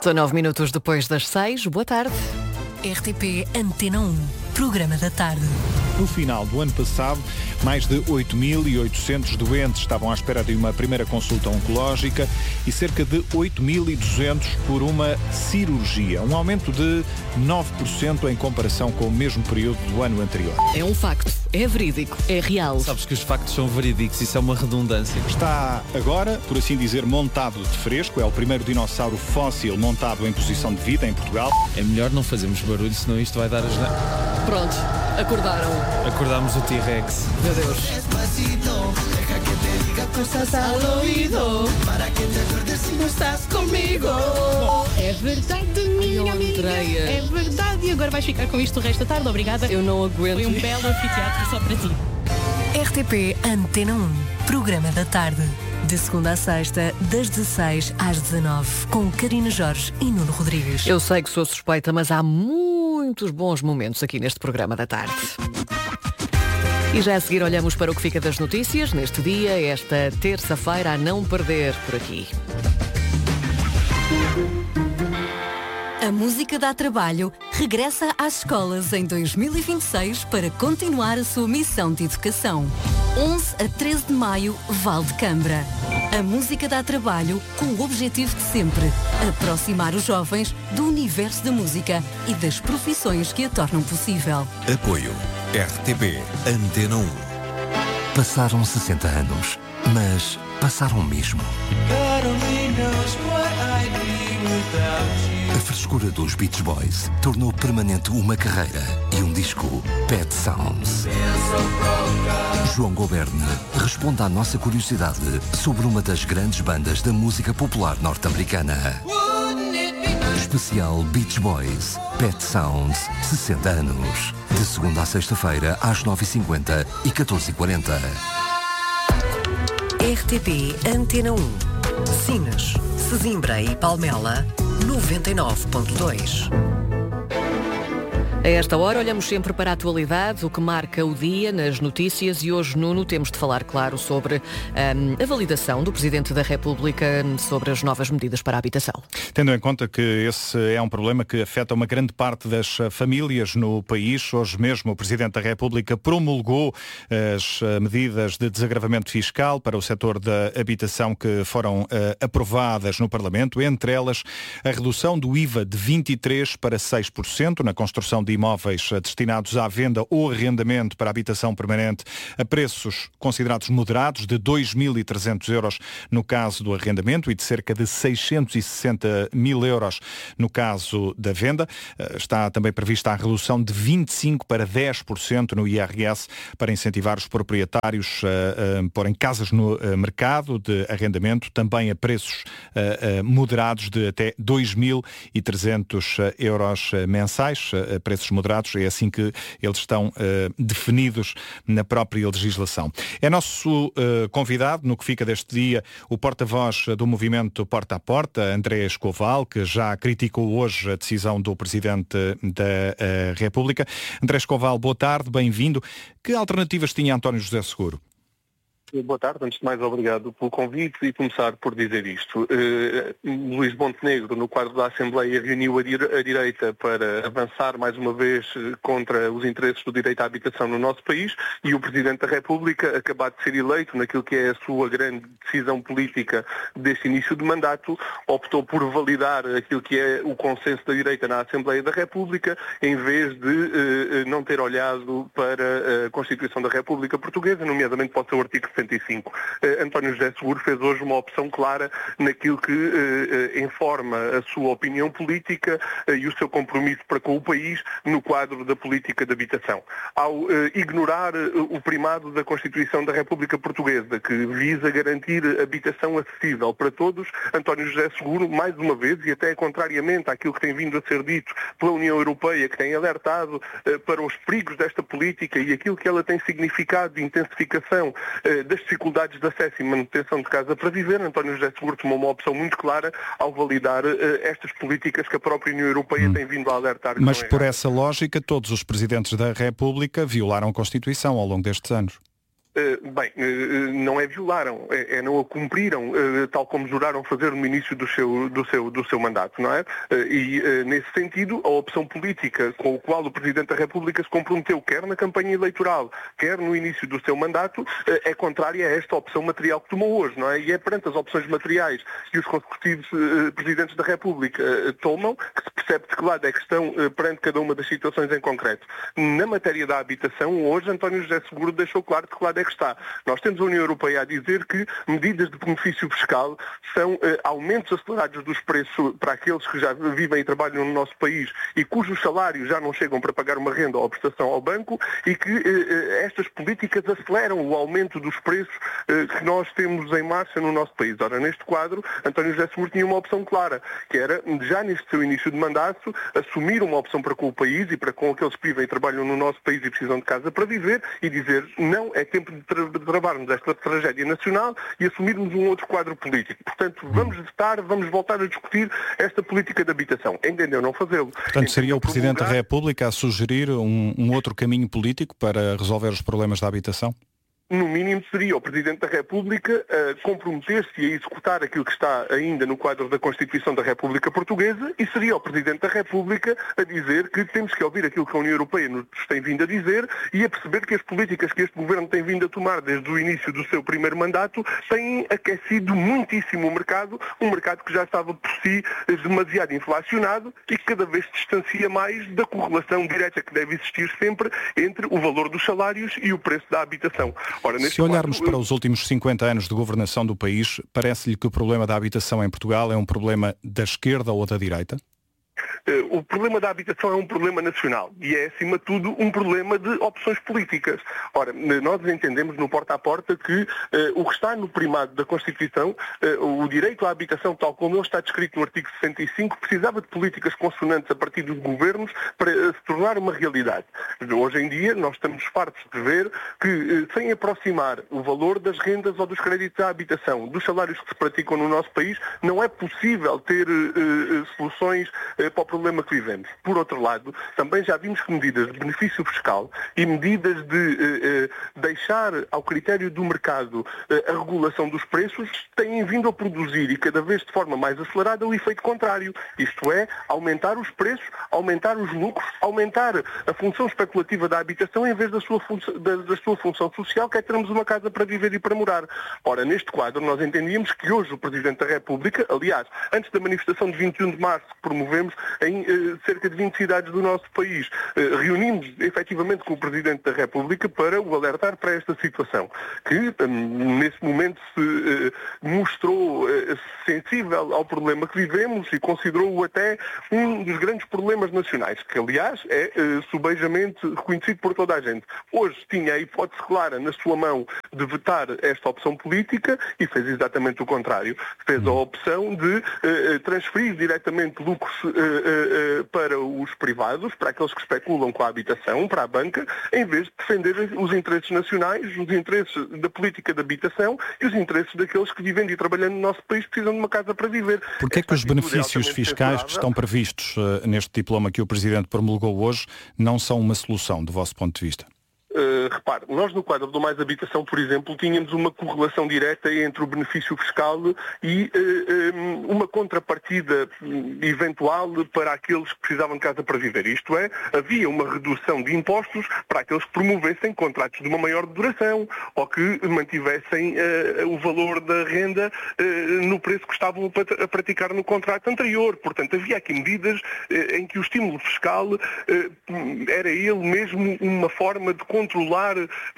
19 minutos depois das 6, boa tarde. RTP Antena 1, programa da tarde. No final do ano passado, mais de 8.800 doentes estavam à espera de uma primeira consulta oncológica e cerca de 8.200 por uma cirurgia. Um aumento de 9% em comparação com o mesmo período do ano anterior. É um facto, é verídico, é real. Sabes que os factos são verídicos, isso é uma redundância. Está agora, por assim dizer, montado de fresco. É o primeiro dinossauro fóssil montado em posição de vida em Portugal. É melhor não fazermos barulho, senão isto vai dar as... Pronto, acordaram. Acordámos o T-Rex. Meu Deus. É verdade, minha amiga. Andreia. É verdade. E agora vais ficar com isto o resto da tarde. Obrigada. Eu não aguento. Foi um belo anfiteatro só para ti. RTP Antena 1, programa da tarde. De segunda a sexta, das 16 às 19, com Karina Jorge e Nuno Rodrigues. Eu sei que sou suspeita, mas há muitos bons momentos aqui neste programa da tarde. E já a seguir olhamos para o que fica das notícias neste dia, esta terça-feira, a não perder por aqui. A Música dá Trabalho regressa às escolas em 2026 para continuar a sua missão de educação. 11 a 13 de maio, Val de Cambra. A Música dá Trabalho com o objetivo de sempre aproximar os jovens do universo da música e das profissões que a tornam possível. Apoio RTP Antena 1. Passaram 60 anos, mas passaram mesmo. A frescura dos Beach Boys tornou permanente uma carreira e um disco, Pet Sounds. João Goberne responde à nossa curiosidade sobre uma das grandes bandas da música popular norte-americana. Especial Beach Boys, Pet Sounds, 60 anos. De segunda a sexta-feira, às 9h50 e 14h40. RTP Antena 1. Sines, Sesimbra e Palmela, 99.2. A esta hora olhamos sempre para a atualidade, o que marca o dia nas notícias, e hoje, Nuno, temos de falar, claro, sobre a validação do Presidente da República sobre as novas medidas para a habitação. Tendo em conta que esse é um problema que afeta uma grande parte das famílias no país, hoje mesmo o Presidente da República promulgou as medidas de desagravamento fiscal para o setor da habitação que foram aprovadas no Parlamento, entre elas a redução do IVA de 23% para 6% na construção de imóveis destinados à venda ou arrendamento para habitação permanente a preços considerados moderados, de 2.300 euros no caso do arrendamento e de cerca de 660 mil euros no caso da venda. Está também prevista a redução de 25% para 10% no IRS para incentivar os proprietários a porem casas no mercado de arrendamento, também a preços moderados de até 2.300 euros mensais, preços moderados, é assim que eles estão definidos na própria legislação. É nosso convidado, no que fica deste dia, o porta-voz do movimento Porta a Porta, André Escoval, que já criticou hoje a decisão do Presidente da República. André Escoval, boa tarde, bem-vindo. Que alternativas tinha António José Seguro? Boa tarde, antes de mais obrigado pelo convite e começar por dizer isto. Luís Montenegro, no quadro da Assembleia, reuniu a direita para avançar mais uma vez contra os interesses do direito à habitação no nosso país, e o Presidente da República, acabado de ser eleito naquilo que é a sua grande decisão política deste início de mandato, optou por validar aquilo que é o consenso da direita na Assembleia da República, em vez de não ter olhado para a Constituição da República Portuguesa, nomeadamente para o seu artigo 65. António José Seguro fez hoje uma opção clara naquilo que informa a sua opinião política e o seu compromisso para com o país no quadro da política de habitação. Ao ignorar o primado da Constituição da República Portuguesa, que visa garantir habitação acessível para todos, António José Seguro, mais uma vez, e até contrariamente àquilo que tem vindo a ser dito pela União Europeia, que tem alertado para os perigos desta política e aquilo que ela tem significado de intensificação das dificuldades de acesso e manutenção de casa para viver, António José Seguro tomou uma opção muito clara ao validar estas políticas que a própria União Europeia tem vindo a alertar. Mas por essa lógica, todos os Presidentes da República violaram a Constituição ao longo destes anos. Não é violaram, não a cumpriram, tal como juraram fazer no início do seu mandato, não é? Nesse sentido, a opção política com a qual o Presidente da República se comprometeu, quer na campanha eleitoral, quer no início do seu mandato, é contrária a esta opção material que tomou hoje, não é? E é perante as opções materiais que os consecutivos Presidentes da República tomam que se percebe de que lado é que estão perante cada uma das situações em concreto. Na matéria da habitação, hoje António José Seguro deixou claro de que lado é que está. Nós temos a União Europeia a dizer que medidas de benefício fiscal são aumentos acelerados dos preços para aqueles que já vivem e trabalham no nosso país e cujos salários já não chegam para pagar uma renda ou prestação ao banco e que estas políticas aceleram o aumento dos preços que nós temos em marcha no nosso país. Ora, neste quadro, António José Seguro tinha uma opção clara, que era, já neste seu início de mandato, assumir uma opção para com o país e para com aqueles que vivem e trabalham no nosso país e precisam de casa para viver e dizer, não, é tempo de travarmos esta tragédia nacional e assumirmos um outro quadro político. Portanto, vamos voltar a discutir esta política de habitação. Entendeu não fazê-lo. Portanto, seria o Presidente da República a sugerir um outro caminho político para resolver os problemas da habitação? No mínimo seria o Presidente da República a comprometer-se e a executar aquilo que está ainda no quadro da Constituição da República Portuguesa e seria o Presidente da República a dizer que temos que ouvir aquilo que a União Europeia nos tem vindo a dizer e a perceber que as políticas que este Governo tem vindo a tomar desde o início do seu primeiro mandato têm aquecido muitíssimo o mercado, um mercado que já estava por si demasiado inflacionado e que cada vez se distancia mais da correlação direta que deve existir sempre entre o valor dos salários e o preço da habitação. Ora, se olharmos para os últimos 50 anos de governação do país, parece-lhe que o problema da habitação em Portugal é um problema da esquerda ou da direita? O problema da habitação é um problema nacional e é, acima de tudo, um problema de opções políticas. Ora, nós entendemos no porta a porta que o que está no primado da Constituição, o direito à habitação, tal como ele está descrito no artigo 65, precisava de políticas consonantes a partir dos governos para se tornar uma realidade. Hoje em dia, nós estamos fartos de ver que, sem aproximar o valor das rendas ou dos créditos à habitação dos salários que se praticam no nosso país, não é possível ter soluções para o problema que vivemos. Por outro lado, também já vimos que medidas de benefício fiscal e medidas de deixar ao critério do mercado a regulação dos preços têm vindo a produzir e cada vez de forma mais acelerada o efeito contrário. Isto é, aumentar os preços, aumentar os lucros, aumentar a função especulativa da habitação em vez da sua função social, que é termos uma casa para viver e para morar. Ora, neste quadro, nós entendíamos que hoje o Presidente da República, aliás, antes da manifestação de 21 de março que promovemos em cerca de 20 cidades do nosso país, reunimos efetivamente com o Presidente da República para o alertar para esta situação, que nesse momento se mostrou sensível ao problema que vivemos e considerou-o até um dos grandes problemas nacionais, que aliás é subejamente reconhecido por toda a gente. Hoje tinha a hipótese clara na sua mão de vetar esta opção política e fez exatamente o contrário. Fez a opção de transferir diretamente lucros para os privados, para aqueles que especulam com a habitação, para a banca, em vez de defender os interesses nacionais, os interesses da política de habitação e os interesses daqueles que vivendo e trabalhando no nosso país precisam de uma casa para viver. Porquê é que os benefícios fiscais que estão previstos neste diploma que o Presidente promulgou hoje não são uma solução, do vosso ponto de vista? Repare, nós no quadro do Mais Habitação, por exemplo, tínhamos uma correlação direta entre o benefício fiscal e uma contrapartida eventual para aqueles que precisavam de casa para viver. Isto é, havia uma redução de impostos para aqueles que promovessem contratos de uma maior duração ou que mantivessem o valor da renda no preço que estavam a praticar no contrato anterior. Portanto, havia aqui medidas em que o estímulo fiscal era ele mesmo uma forma de controlar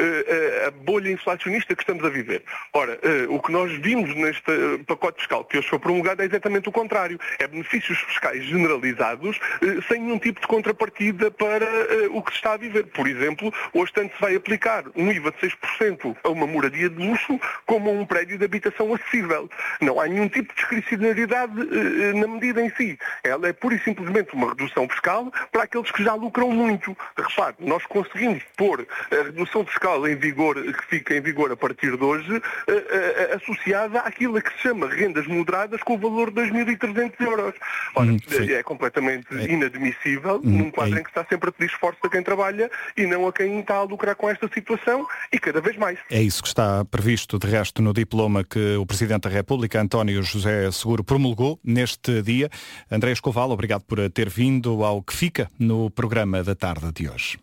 a bolha inflacionista que estamos a viver. Ora, o que nós vimos neste pacote fiscal que hoje foi promulgado é exatamente o contrário. É benefícios fiscais generalizados sem nenhum tipo de contrapartida para o que se está a viver. Por exemplo, hoje tanto se vai aplicar um IVA de 6% a uma moradia de luxo como a um prédio de habitação acessível. Não há nenhum tipo de discricionariedade na medida em si. Ela é pura e simplesmente uma redução fiscal para aqueles que já lucram muito. Repare, nós conseguimos pôr a redução fiscal em vigor, que fica em vigor a partir de hoje, associada àquilo que se chama rendas moderadas com o valor de 2.300 euros. Ora, é completamente inadmissível num quadro em que está sempre a pedir esforço a quem trabalha e não a quem está a lucrar com esta situação, e cada vez mais. É isso que está previsto, de resto, no diploma que o Presidente da República, António José Seguro, promulgou neste dia. André Escoval, obrigado por ter vindo ao Que Fica no programa da tarde de hoje.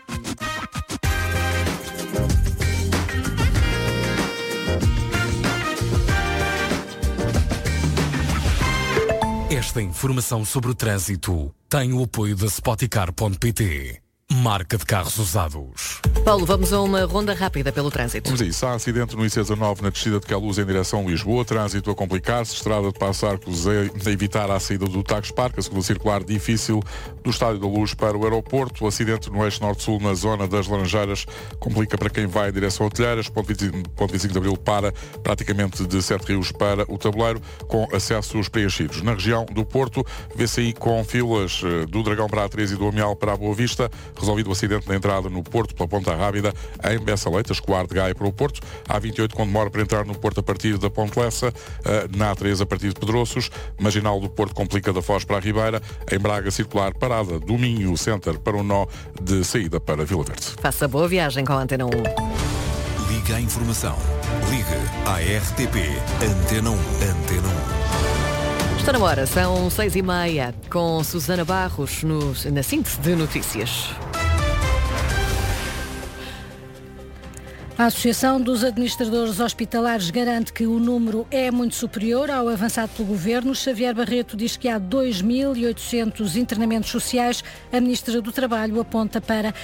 Esta informação sobre o trânsito tem o apoio da Spoticar.pt, marca de carros usados. Paulo, vamos a uma ronda rápida pelo trânsito. Vamos a isso. Há acidente no IC19 na descida de Queluz em direção a Lisboa. Trânsito a complicar-se. Estrada de Passos Arcos a evitar a saída do Tagus Park. A segunda circular difícil do Estádio da Luz para o aeroporto. O acidente no eixo norte-sul na zona das Laranjeiras complica para quem vai em direção a Telheiras. Ponto 25 de Abril para praticamente de Sete Rios para o Tabuleiro, com acessos preenchidos. Na região do Porto, vê-se aí com filas do Dragão para a A3 e do Amial para a Boa Vista. Resolvido o acidente na entrada no Porto pela Ponta Rábida, em Bessa Leite, a escoar de Gaia para o Porto. A A28 com demora para entrar no Porto a partir da Ponte Lessa, na A3 a partir de Pedroços. Marginal do Porto complica da Foz para a Ribeira. Em Braga, circular parada do Minho Center para o nó de saída para Vila Verde. Faça boa viagem com a Antena 1. Liga à informação. Ligue à RTP Antena 1. Antena 1. Está na hora, são 6h30, com Susana Barros na síntese de notícias. A Associação dos Administradores Hospitalares garante que o número é muito superior ao avançado pelo Governo. Xavier Barreto diz que há 2.800 internamentos sociais. A Ministra do Trabalho aponta para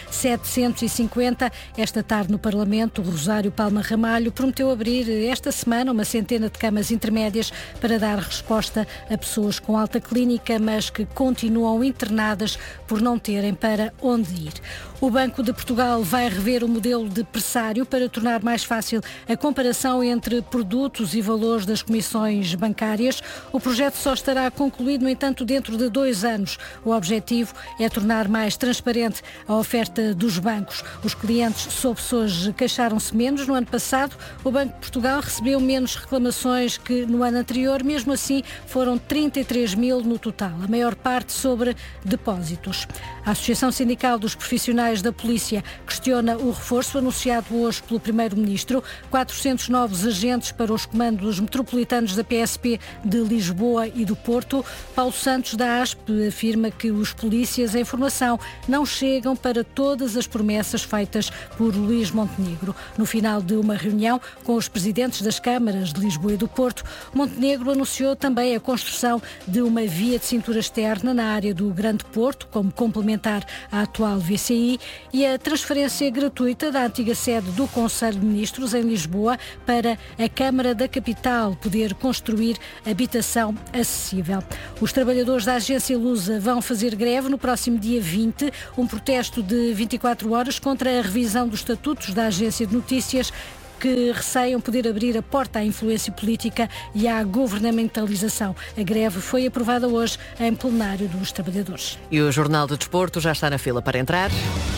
750. Esta tarde no Parlamento, Rosário Palma Ramalho prometeu abrir esta semana uma centena de camas intermédias para dar resposta a pessoas com alta clínica, mas que continuam internadas por não terem para onde ir. O Banco de Portugal vai rever o modelo de pressário para tornar mais fácil a comparação entre produtos e valores das comissões bancárias. O projeto só estará concluído, no entanto, dentro de 2 anos. O objetivo é tornar mais transparente a oferta dos bancos. Os clientes sob hoje queixaram-se menos. No ano passado, o Banco de Portugal recebeu menos reclamações que no ano anterior. Mesmo assim, foram 33 mil no total, a maior parte sobre depósitos. A Associação Sindical dos Profissionais da Polícia questiona o reforço anunciado hoje pelo Primeiro-Ministro. 400 novos agentes para os comandos metropolitanos da PSP de Lisboa e do Porto. Paulo Santos, da ASP, afirma que os polícias em formação não chegam para todas as promessas feitas por Luís Montenegro. No final de uma reunião com os presidentes das câmaras de Lisboa e do Porto, Montenegro anunciou também a construção de uma via de cintura externa na área do Grande Porto, como complementar à atual VCI, e a transferência gratuita da antiga sede do Conselho de Ministros em Lisboa para a Câmara da Capital poder construir habitação acessível. Os trabalhadores da agência Lusa vão fazer greve no próximo dia 20, um protesto de 24 horas contra a revisão dos estatutos da agência de notícias, que receiam poder abrir a porta à influência política e à governamentalização. A greve foi aprovada hoje em plenário dos trabalhadores. E o Jornal do Desporto já está na fila para entrar.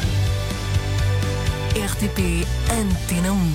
RTP Antena 1.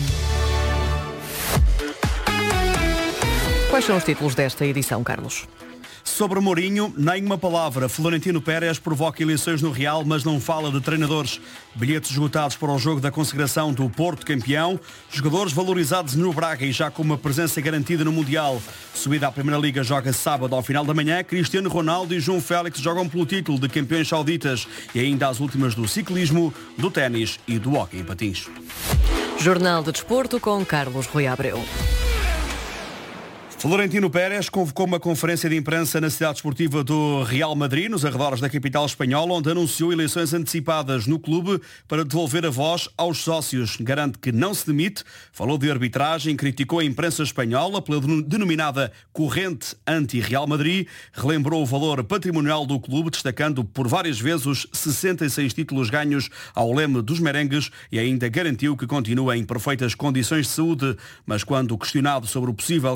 Quais são os títulos desta edição, Carlos? Sobre Mourinho, nenhuma palavra. Florentino Pérez provoca eleições no Real, mas não fala de treinadores. Bilhetes esgotados para o jogo da consagração do Porto campeão. Jogadores valorizados no Braga e já com uma presença garantida no Mundial. Subida à Primeira Liga joga sábado ao final da manhã. Cristiano Ronaldo e João Félix jogam pelo título de campeões sauditas. E ainda as últimas do ciclismo, do ténis e do hóquei em patins. Jornal do Desporto com Carlos Rui Abreu. Florentino Pérez convocou uma conferência de imprensa na cidade esportiva do Real Madrid, nos arredores da capital espanhola, onde anunciou eleições antecipadas no clube para devolver a voz aos sócios. Garante que não se demite, falou de arbitragem, criticou a imprensa espanhola pela denominada corrente anti-Real Madrid, relembrou o valor patrimonial do clube, destacando por várias vezes os 66 títulos ganhos ao leme dos merengues e ainda garantiu que continua em perfeitas condições de saúde. Mas quando questionado sobre o possível regresso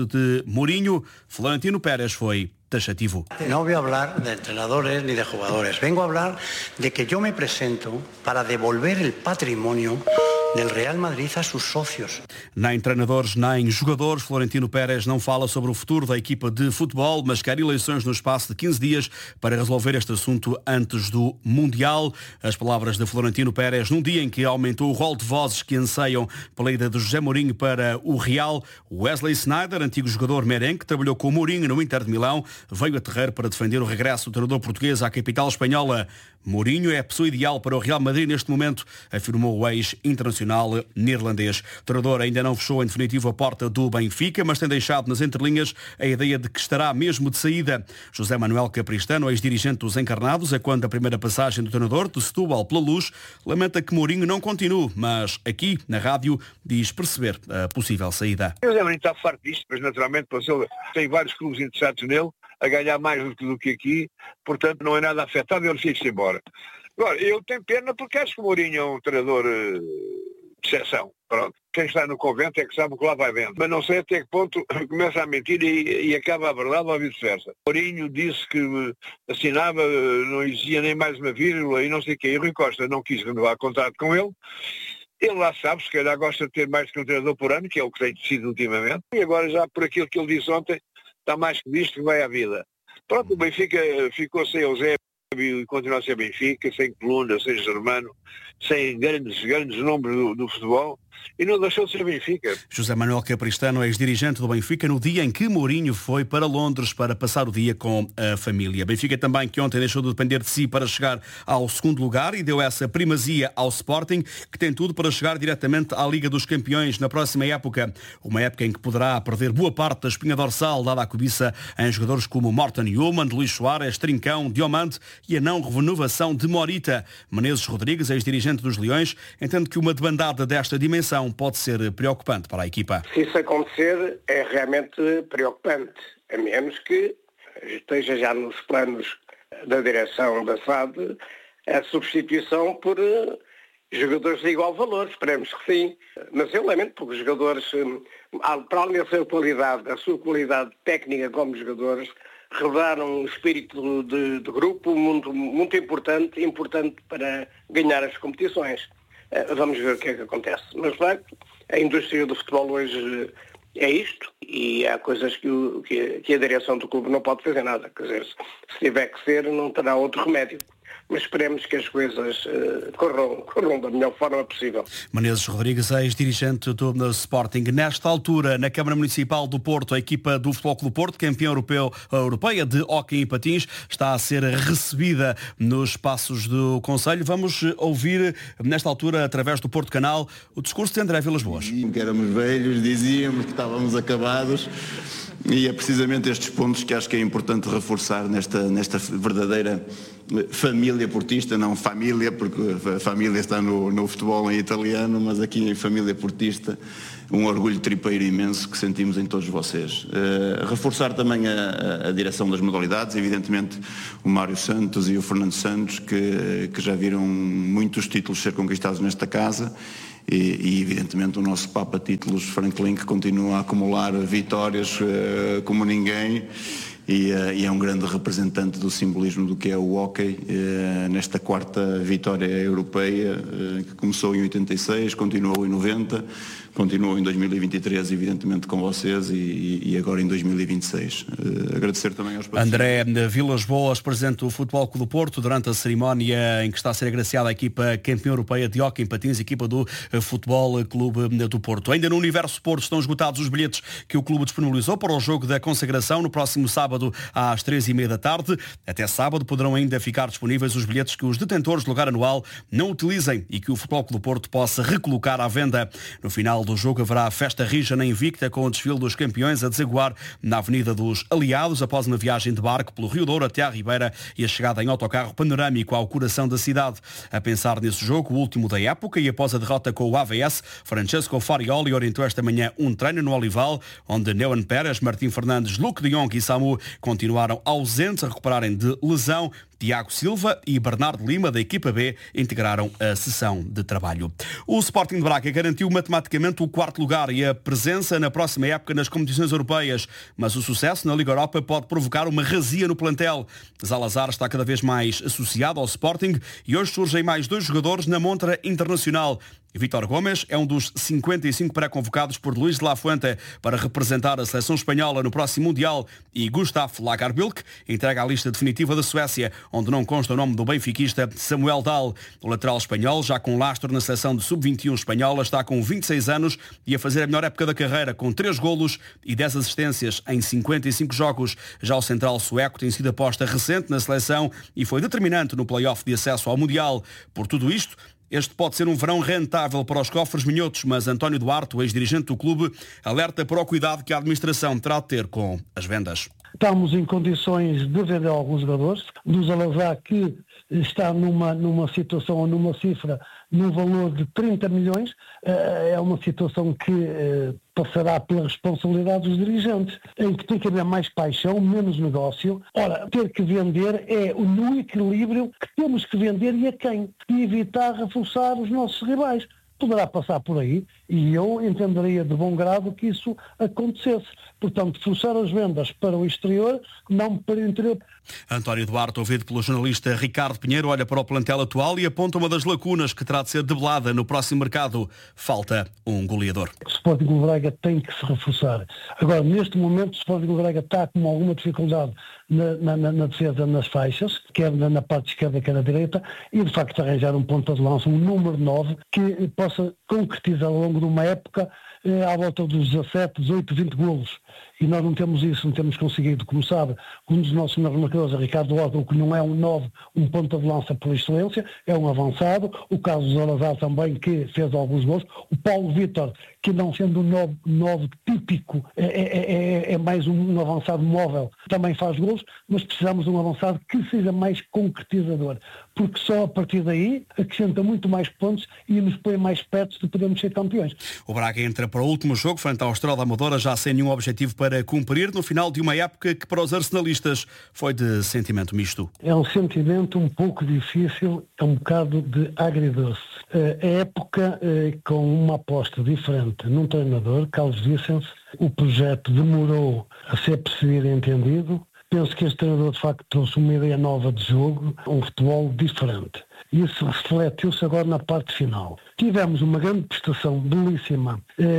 regresso de Mourinho, Florentino Pérez foi taxativo. No voy a hablar de entrenadores ni de jugadores. Vengo a hablar de que yo me presento para devolver el patrimonio del Real Madrid a sus socios. Nem treinadores, nem jogadores, Florentino Pérez não fala sobre o futuro da equipa de futebol, mas quer eleições no espaço de 15 dias para resolver este assunto antes do Mundial. As palavras de Florentino Pérez num dia em que aumentou o rol de vozes que anseiam pela ida de José Mourinho para o Real. Wesley Sneijder, antigo jogador merengue, que trabalhou com Mourinho no Inter de Milão, veio a terreiro para defender o regresso do treinador português à capital espanhola. Mourinho é a pessoa ideal para o Real Madrid neste momento, afirmou o ex-internacional neerlandês. O treinador ainda não fechou em definitivo a porta do Benfica, mas tem deixado nas entrelinhas a ideia de que estará mesmo de saída. José Manuel Capristano, ex-dirigente dos Encarnados, a quando da primeira passagem do treinador de Setúbal pela Luz, lamenta que Mourinho não continue, mas aqui, na rádio, diz perceber a possível saída. O José Mourinho está farto disto, mas naturalmente tem vários clubes interessados nele, a ganhar mais do que aqui, portanto não é nada afetado, ele fica-se embora. Agora, eu tenho pena porque acho que o Mourinho é um treinador de exceção. Pronto. Quem está no convento é que sabe o que lá vai vendo. Mas não sei até que ponto começa a mentir e acaba a verdade ou vice-versa. Mourinho disse que assinava, não exigia nem mais uma vírgula e não sei o quê. E Rui Costa não quis renovar contrato com ele. Ele lá sabe, se calhar gosta de ter mais que um treinador por ano, que é o que tem sido ultimamente. E agora já por aquilo que ele disse ontem, está mais que visto que vai à vida. Pronto, o Benfica ficou sem Eusébio e continua a ser Benfica, sem Coluna, sem Germano, sem grandes nomes do futebol, e não deixou de ser Benfica. José Manuel Capristano, ex-dirigente do Benfica, no dia em que Mourinho foi para Londres para passar o dia com a família. Benfica também que ontem deixou de depender de si para chegar ao segundo lugar e deu essa primazia ao Sporting, que tem tudo para chegar diretamente à Liga dos Campeões na próxima época. Uma época em que poderá perder boa parte da espinha dorsal, dada a cobiça em jogadores como Morten Newman, Luís Soares, Trincão, Diomande e a não renovação de Morita. Menezes Rodrigues, ex-dirigente dos Leões, entende que uma debandada desta dimensão pode ser preocupante para a equipa. Se isso acontecer, é realmente preocupante, a menos que esteja já nos planos da direção da SAD a substituição por jogadores de igual valor, esperemos que sim. Mas eu lamento porque os jogadores, para além da sua qualidade técnica como jogadores, revelaram um espírito de grupo muito importante para ganhar as competições. Vamos ver o que é que acontece. Mas, de facto, a indústria do futebol hoje é isto e há coisas que a direção do clube não pode fazer nada. Quer dizer, se tiver que ser, não terá outro remédio. Mas esperemos que as coisas corram da melhor forma possível. Menezes Rodrigues, ex-dirigente do Sporting. Nesta altura, na Câmara Municipal do Porto, a equipa do Futebol Clube do Porto, campeã europeia de hóquei em patins, está a ser recebida nos espaços do Conselho. Vamos ouvir, nesta altura, através do Porto Canal, o discurso de André Vilas-Boas. Que éramos velhos, dizíamos que estávamos acabados. E é precisamente estes pontos que acho que é importante reforçar nesta verdadeira família portista, não família, porque a família está no futebol em italiano, mas aqui em família portista, um orgulho tripeiro imenso que sentimos em todos vocês. Reforçar também a direção das modalidades, evidentemente o Mário Santos e o Fernando Santos, que já viram muitos títulos ser conquistados nesta casa. E evidentemente o nosso Papa Títulos Franklin, que continua a acumular vitórias como ninguém e é um grande representante do simbolismo do que é o hóquei nesta quarta vitória europeia que começou em 86, continuou em 90, continuou em 2023 evidentemente com vocês e agora em 2026. Agradecer também aos patrocinadores. André Vilas-Boas, presidente do Futebol Clube do Porto, durante a cerimónia em que está a ser agraciada a equipa campeã europeia de hóquei em patins, equipa do Futebol Clube do Porto. Ainda no Universo Porto estão esgotados os bilhetes que o clube disponibilizou para o jogo da consagração no próximo sábado às 3h30 da tarde. Até sábado poderão ainda ficar disponíveis os bilhetes que os detentores de lugar anual não utilizem e que o Futebol Clube do Porto possa recolocar à venda. No final do jogo haverá a festa rija na Invicta com o desfile dos campeões a desaguar na Avenida dos Aliados após uma viagem de barco pelo Rio Douro até à Ribeira e a chegada em autocarro panorâmico ao coração da cidade. A pensar nesse jogo, o último da época e após a derrota com o AVS, Francesco Farioli orientou esta manhã um treino no Olival, onde Neuan Pérez, Martim Fernandes, Luque de Jong e Samu continuaram ausentes a recuperarem de lesão. Tiago Silva e Bernardo Lima, da equipa B, integraram a sessão de trabalho. O Sporting de Braga garantiu matematicamente o 4º lugar e a presença na próxima época nas competições europeias, mas o sucesso na Liga Europa pode provocar uma razia no plantel. Zalazar está cada vez mais associado ao Sporting e hoje surgem mais 2 jogadores na montra internacional. Vítor Gomes é um dos 55 pré-convocados por Luís de la Fuente para representar a seleção espanhola no próximo Mundial e Gustav Lagerbilk entrega a lista definitiva da Suécia, onde não consta o nome do benfiquista Samuel Dahl. O lateral espanhol, já com lastro na seleção de sub-21 espanhola, está com 26 anos e a fazer a melhor época da carreira, com 3 golos e 10 assistências em 55 jogos. Já o central sueco tem sido aposta recente na seleção e foi determinante no play-off de acesso ao Mundial. Por tudo isto, este pode ser um verão rentável para os cofres minhotos, mas António Duarte, o ex-dirigente do clube, alerta para o cuidado que a administração terá de ter com as vendas. Estamos em condições de vender alguns jogadores, do Zalazar, que está numa situação ou numa cifra num valor de 30 milhões, é uma situação que passará pela responsabilidade dos dirigentes, em que tem que haver mais paixão, menos negócio. Ora, ter que vender é no equilíbrio que temos que vender e a quem? E evitar reforçar os nossos rivais. Poderá passar por aí e eu entenderia de bom grado que isso acontecesse. Portanto, forçar as vendas para o exterior, não para o interior. António Duarte, ouvido pelo jornalista Ricardo Pinheiro, olha para o plantel atual e aponta uma das lacunas que terá de ser debelada no próximo mercado. Falta um goleador. O Sporting de Braga tem que se reforçar. Agora, neste momento, o Sporting de Braga está com alguma dificuldade na defesa nas faixas, quer na parte esquerda, quer na direita, e de facto arranjar um ponta de lança, um número 9, que possa concretizar ao longo de uma época à volta dos 17, 18, 20 golos. E nós não temos isso, não temos conseguido. Como sabe, um dos nossos melhores marcadores é Ricardo Horta, que não é um 9, um ponta de lança por excelência, é um avançado. O caso do Zalazar também, que fez alguns gols. O Paulo Vítor, que não sendo um 9 típico, é mais um avançado móvel, também faz gols, mas precisamos de um avançado que seja mais concretizador, porque só a partir daí acrescenta muito mais pontos e nos põe mais perto de podermos ser campeões. O Braga entra para o último jogo frente ao Estrela da Amadora, já sem nenhum objetivo para cumprir, no final de uma época que para os arsenalistas foi de sentimento misto. É um sentimento um pouco difícil, é um bocado de agridoce. A época com uma aposta diferente num treinador, Carlos Vicens, o projeto demorou a ser percebido e entendido. Penso que este treinador de facto trouxe uma ideia nova de jogo, um futebol diferente. Isso refletiu-se agora na parte final. Tivemos uma grande prestação belíssima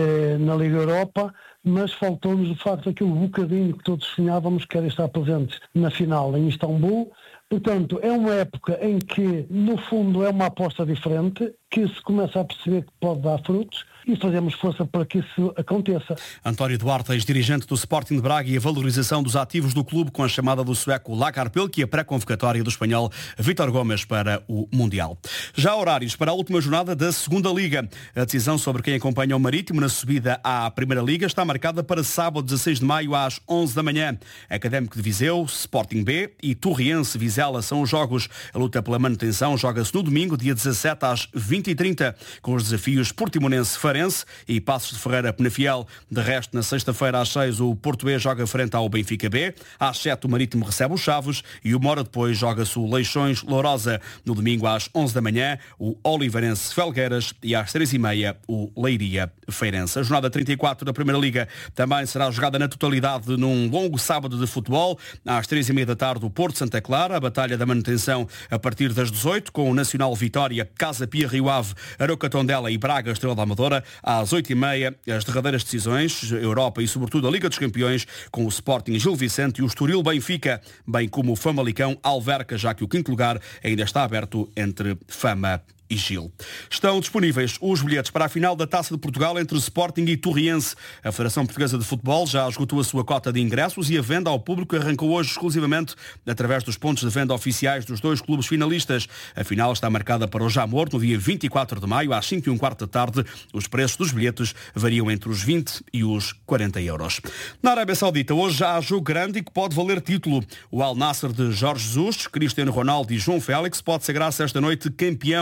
na Liga Europa, mas faltou-nos de facto aquele bocadinho que todos sonhávamos, que era estar presentes na final em Istambul. Portanto, é uma época em que, no fundo, é uma aposta diferente, que se começa a perceber que pode dar frutos e fazemos força para que isso aconteça. António Duarte, ex-dirigente do Sporting de Braga, e a valorização dos ativos do clube com a chamada do sueco Lagerbilk e a pré-convocatória do espanhol Vítor Gomes para o Mundial. Já horários para a última jornada da Segunda Liga. A decisão sobre quem acompanha o Marítimo na subida à Primeira Liga está marcada para sábado, 16 de maio, às 11 da manhã. Académico de Viseu, Sporting B e Torriense Vizela são os jogos. A luta pela manutenção joga-se no domingo, dia 17 às 20h30, com os desafios Portimonense Farense e Passos de Ferreira Penafiel. De resto, na sexta-feira às 6 o Porto B joga frente ao Benfica B, às 7 o Marítimo recebe os Chaves e uma hora depois joga-se o Leixões Lourosa. No domingo às 11 da manhã o Oliveirense Felgueiras e às 3h30 o Leiria Feirense. A jornada 34 da Primeira Liga também será jogada na totalidade num longo sábado de futebol. Às 3h30 da tarde o Porto Santa Clara, a batalha da manutenção a partir das 18, com o Nacional Vitória, Casa Pia Rio Ave, Aroca Tondela e Braga Estrela da Amadora. Às 8h30 as derradeiras decisões, Europa e sobretudo a Liga dos Campeões, com o Sporting Gil Vicente e o Estoril Benfica, bem como o Famalicão Alverca, já que o quinto lugar ainda está aberto entre Fama e Gil. Estão disponíveis os bilhetes para a final da Taça de Portugal entre Sporting e Torriense. A Federação Portuguesa de Futebol já esgotou a sua cota de ingressos e a venda ao público arrancou hoje exclusivamente através dos pontos de venda oficiais dos dois clubes finalistas. A final está marcada para o Jamor, no dia 24 de maio, às 5h15 da tarde. Os preços dos bilhetes variam entre os 20 e os 40 euros. Na Arábia Saudita, hoje já há jogo grande e que pode valer título. O Al Nassr de Jorge Jesus, Cristiano Ronaldo e João Félix pode sagrar-se esta noite campeão.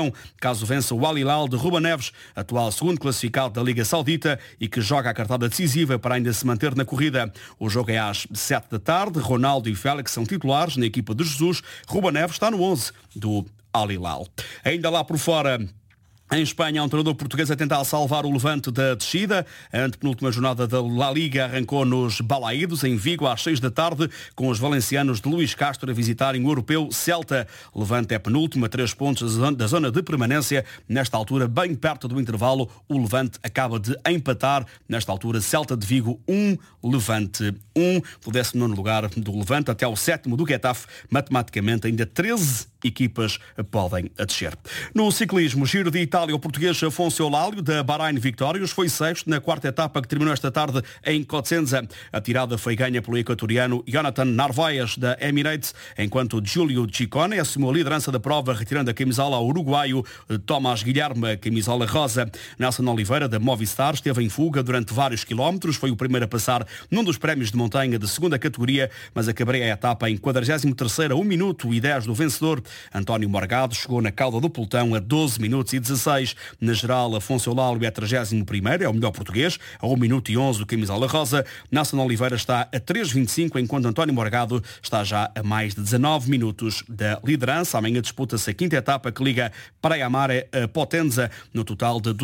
caso vença o Al Hilal de Ruben Neves, atual segundo classificado da Liga Saudita e que joga a cartada decisiva para ainda se manter na corrida. O jogo é às 7 da tarde. Ronaldo e Félix são titulares na equipa de Jesus. Ruben Neves está no 11 do Al Hilal. Ainda lá por fora, em Espanha, há um treinador português a tentar salvar o Levante da descida. A antepenúltima jornada da La Liga arrancou nos Balaídos, em Vigo, às 6 da tarde, com os valencianos de Luís Castro a visitarem o europeu Celta. O Levante é penúltimo, a 3 pontos da zona de permanência. Nesta altura, bem perto do intervalo, o Levante acaba de empatar. Nesta altura, Celta de Vigo 1, Levante 1. Do 19º lugar do Levante até ao 7º do Getafe, matematicamente ainda 13 equipas podem descer. No ciclismo, Giro de Itália, o português Afonso Eulálio, da Bahrein Victorious, foi sexto na quarta etapa que terminou esta tarde em Cosenza. A tirada foi ganha pelo equatoriano Jonathan Narvaez, da Emirates, enquanto Giulio Ciccone assumiu a liderança da prova, retirando a camisola ao uruguaio Tomás Guilherme, a camisola rosa. Nelson Oliveira, da Movistar, esteve em fuga durante vários quilómetros, foi o primeiro a passar num dos prémios de montanha de segunda categoria, mas acabaria a etapa em 43ª, 1 minuto e 10 do vencedor. António Morgado chegou na cauda do pelotão a 12 minutos e 16. Na geral, Afonso Eulálio é 31º, é o melhor português, a 1 minuto e 11 do camisola rosa. Nelson Oliveira está a 3,25, enquanto António Morgado está já a mais de 19 minutos da liderança. Amanhã disputa-se a quinta etapa que liga Praia Mare a Potenza, no total de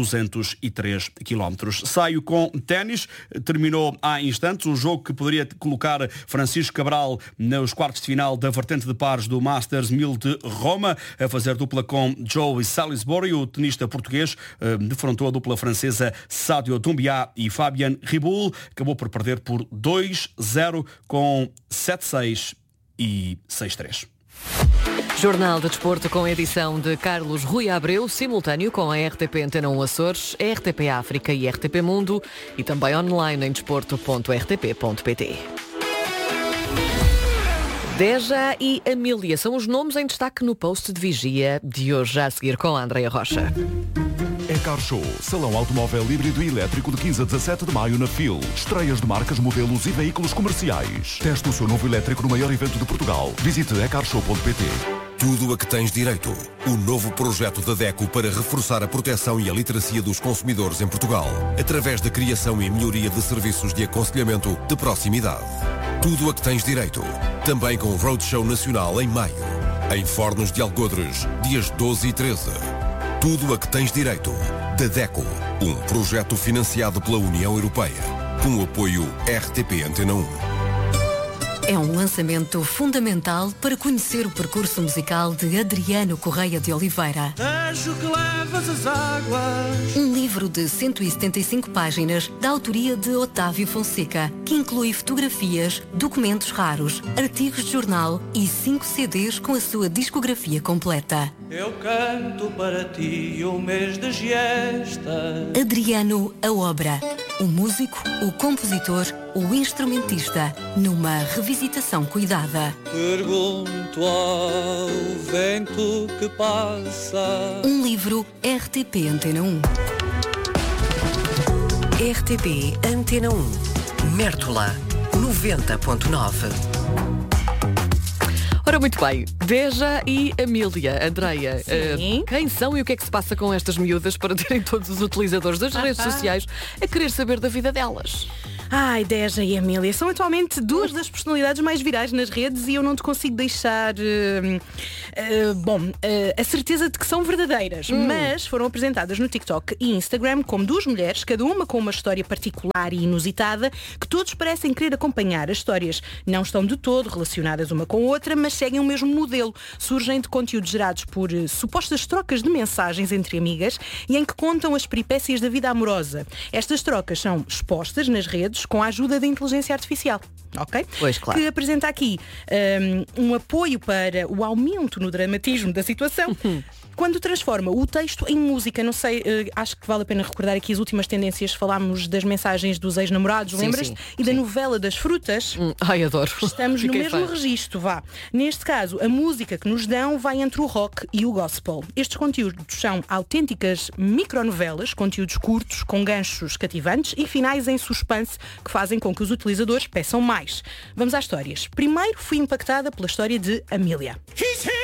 203 km. Saio com ténis. Terminou há instantes o jogo que poderia colocar Francisco Cabral nos quartos de final da vertente de pares do Masters 1000 de Roma, a fazer dupla com Joe Salisbury. O tenista português defrontou a dupla francesa Sadio Doumbia e Fabian Riboul. Acabou por perder por 2-0 com 7-6 e 6-3. Jornal de Desporto com a edição de Carlos Rui Abreu, simultâneo com a RTP Antena 1 Açores, RTP África e RTP Mundo, e também online em desporto.rtp.pt. Deja e Amília são os nomes em destaque no post de vigia de hoje, já a seguir com a Andreia Rocha. Car Show, salão automóvel híbrido e elétrico de 15 a 17 de maio na FIL. Estreias de marcas, modelos e veículos comerciais. Teste o seu novo elétrico no maior evento de Portugal. Visite ecarshow.pt. Tudo a que tens direito. O novo projeto da DECO para reforçar a proteção e a literacia dos consumidores em Portugal, através da criação e melhoria de serviços de aconselhamento de proximidade. Tudo a que tens direito. Também com Roadshow Nacional em maio. Em Fornos de Algodres, dias 12 e 13. Tudo a que tens direito. Da DECO, um projeto financiado pela União Europeia, com o apoio RTP Antena 1. É um lançamento fundamental para conhecer o percurso musical de Adriano Correia de Oliveira. Deixo que levas as águas. Um livro de 175 páginas da autoria de Otávio Fonseca, que inclui fotografias, documentos raros, artigos de jornal e 5 CDs com a sua discografia completa. Eu canto para ti o mês de giesta. Adriano, a obra. O músico, o compositor, o instrumentista, numa revisitação cuidada. Pergunto ao vento que passa. Um livro RTP Antena 1. RTP Antena 1. Mértola 90.9. Ora, muito bem, Deja e Amília. Andreia, quem são e o que é que se passa com estas miúdas para terem todos os utilizadores das redes sociais a querer saber da vida delas? Ai, Deja e Amília são atualmente duas das personalidades mais virais nas redes e eu não te consigo deixar a certeza de que são verdadeiras, mas foram apresentadas no TikTok e Instagram como duas mulheres, cada uma com uma história particular e inusitada, que todos parecem querer acompanhar. As histórias não estão de todo relacionadas uma com a outra, mas seguem o mesmo modelo. Surgem de conteúdos gerados por supostas trocas de mensagens entre amigas e em que contam as peripécias da vida amorosa. Estas trocas são expostas nas redes com a ajuda da inteligência artificial. Ok? Pois, claro. Que apresenta aqui um apoio para o aumento no dramatismo da situação quando transforma o texto em música. Não sei, acho que vale a pena recordar aqui as últimas tendências. Falámos das mensagens dos ex-namorados, lembras-te? E da novela das frutas. Ai, adoro. Estamos no mesmo registro, vá. Neste caso, a música que nos dão vai entre o rock e o gospel. Estes conteúdos são autênticas micronovelas, conteúdos curtos, com ganchos cativantes e finais em suspense que fazem com que os utilizadores peçam mais. Vamos às histórias. Primeiro fui impactada pela história de Amília.